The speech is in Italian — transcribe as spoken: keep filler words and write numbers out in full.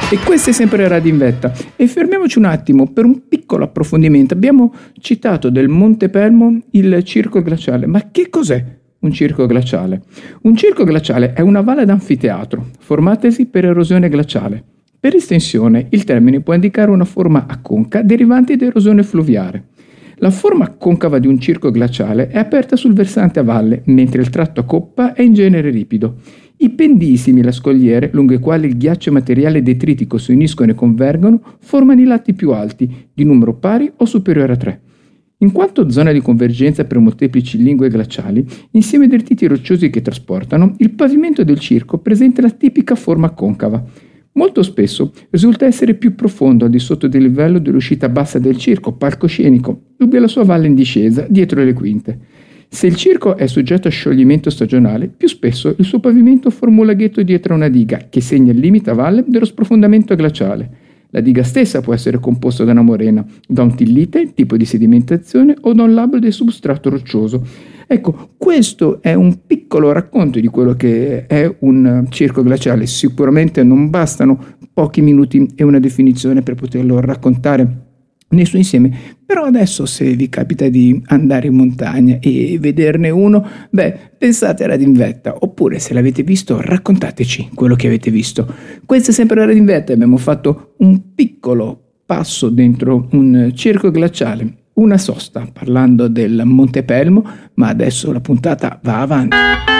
E questo è sempre Radio Invetta. E fermiamoci un attimo per un piccolo approfondimento. Abbiamo citato del Monte Pelmo il circo glaciale. Ma che cos'è un circo glaciale? Un circo glaciale è una valle d'anfiteatro formatasi per erosione glaciale. Per estensione, il termine può indicare una forma a conca derivante da erosione fluviale. La forma concava di un circo glaciale è aperta sul versante a valle, mentre il tratto a coppa è in genere ripido. I pendii le scogliere, lungo i quali il ghiaccio e il materiale detritico si uniscono e convergono, formano i lati più alti, di numero pari o superiore a tre. In quanto zona di convergenza per molteplici lingue glaciali, insieme ai detriti rocciosi che trasportano, il pavimento del circo presenta la tipica forma concava. Molto spesso risulta essere più profondo al di sotto del livello dell'uscita bassa del circo, palcoscenico, dove la sua valle in discesa, dietro le quinte. Se il circo è soggetto a scioglimento stagionale, più spesso il suo pavimento forma un laghetto dietro una diga che segna il limite a valle dello sprofondamento glaciale. La diga stessa può essere composta da una morena, da un tillite, tipo di sedimentazione, o da un labbro del substrato roccioso. Ecco, questo è un piccolo racconto di quello che è un circo glaciale. Sicuramente non bastano pochi minuti e una definizione per poterlo raccontare nel suo insieme, però adesso se vi capita di andare in montagna e vederne uno, beh, pensate a Radio Invetta, oppure se l'avete visto raccontateci quello che avete visto. Questo è sempre Radio Invetta, abbiamo fatto un piccolo passo dentro un circo glaciale, una sosta parlando del Monte Pelmo, ma adesso la puntata va avanti.